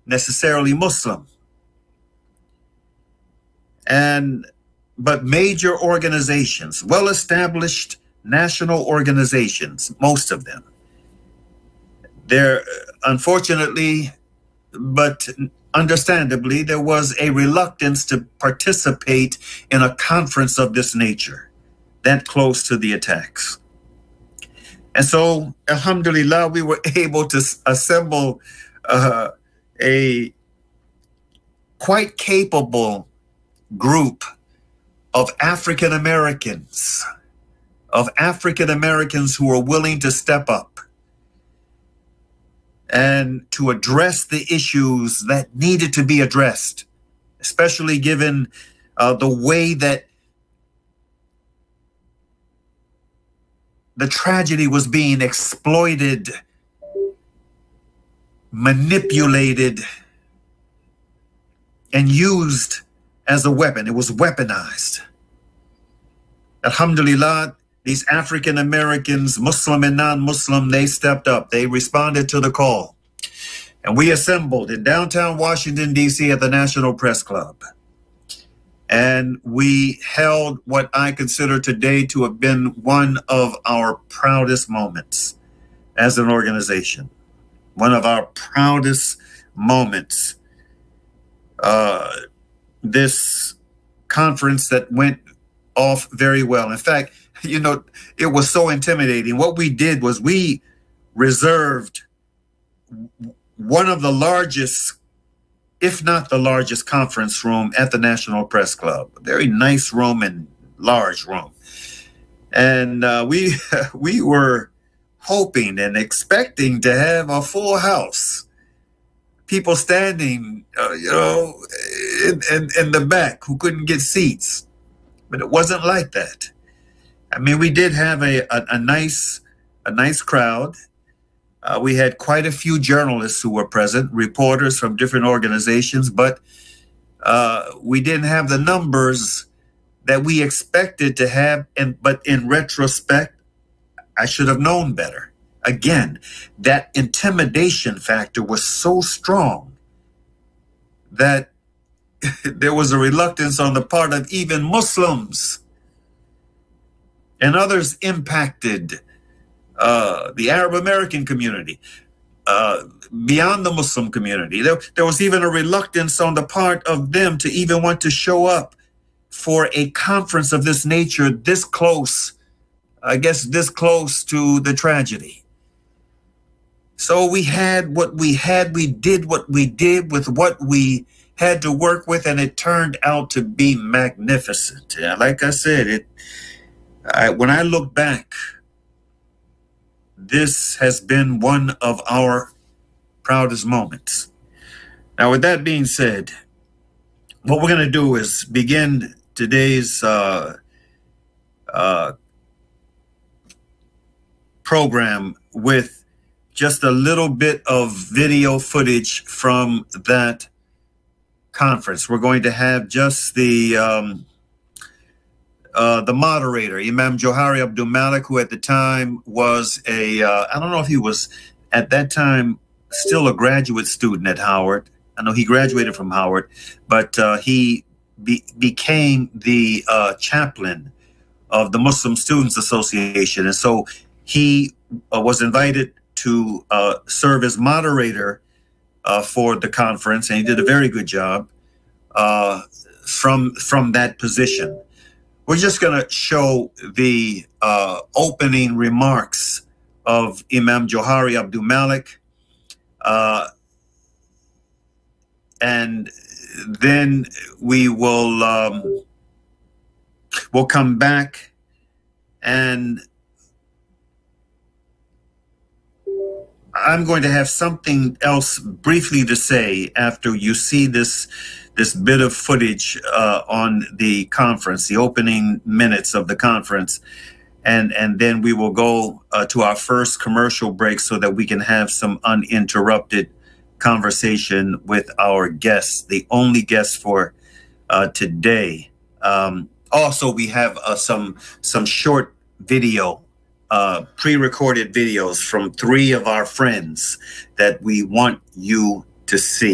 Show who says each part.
Speaker 1: necessarily Muslim. But major organizations, well-established national organizations, most of them. There, unfortunately, but understandably, there was a reluctance to participate in a conference of this nature, that close to the attacks. And so, alhamdulillah, we were able to assemble a quite capable group of African Americans who were willing to step up and to address the issues that needed to be addressed, especially given the way that the tragedy was being exploited, manipulated, and used as a weapon. It was weaponized. Alhamdulillah, these African Americans, Muslim and non-Muslim, they stepped up. They responded to the call. And we assembled in downtown Washington, D.C. at the National Press Club. And we held what I consider today to have been one of our proudest moments as an organization. One of our proudest moments. This conference that went off very well. In fact, it was so intimidating. What we did was we reserved one of the largest, if not the largest, conference room at the National Press Club. A very nice room and large room. And we were hoping and expecting to have a full house. People standing, in the back who couldn't get seats. But it wasn't like that. I mean, we did have a nice crowd. We had quite a few journalists who were present, reporters from different organizations, but we didn't have the numbers that we expected to have. But in retrospect, I should have known better. Again, that intimidation factor was so strong that there was a reluctance on the part of even Muslims and others impacted the Arab American community, beyond the Muslim community. There was even a reluctance on the part of them to even want to show up for a conference of this nature, this close to the tragedy. So we had what we had, we did what we did with what we had to work with, and it turned out to be magnificent. Like I said, when I look back, this has been one of our proudest moments. Now, with that being said, what we're going to do is begin today's program with just a little bit of video footage from that conference. We're going to have just the moderator, Imam Johari Abdul Malik, who at the time was I don't know if he was at that time still a graduate student at Howard. I know he graduated from Howard, but he became the chaplain of the Muslim Students Association. And so he was invited to serve as moderator for the conference, and he did a very good job from that position. We're just going to show the opening remarks of Imam Johari Abdul Malik, and then we will we'll come back and I'm going to have something else briefly to say after you see this bit of footage on the conference, the opening minutes of the conference, and then we will go to our first commercial break so that we can have some uninterrupted conversation with our guests, the only guest for today. Also, we have some short video, pre-recorded videos from 3 of our friends that we want you to see.